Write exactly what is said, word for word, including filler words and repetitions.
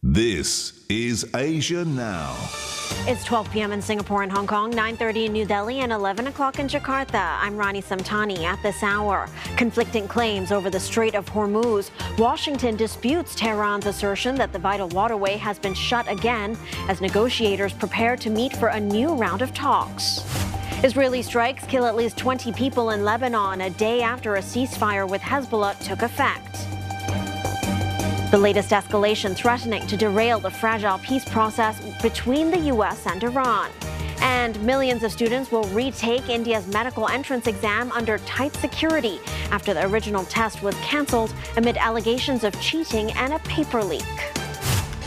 This is Asia Now. It's twelve p m in Singapore and Hong Kong, nine thirty in New Delhi, and eleven o'clock in Jakarta. I'm Rani Samtani at this hour. Conflicting claims over the Strait of Hormuz. Washington disputes Tehran's assertion that the vital waterway has been shut again as negotiators prepare to meet for a new round of talks. Israeli strikes kill at least twenty people in Lebanon a day after a ceasefire with Hezbollah took effect. The latest escalation threatening to derail the fragile peace process between the U S and Iran. And millions of students will retake India's medical entrance exam under tight security after the original test was cancelled amid allegations of cheating and a paper leak.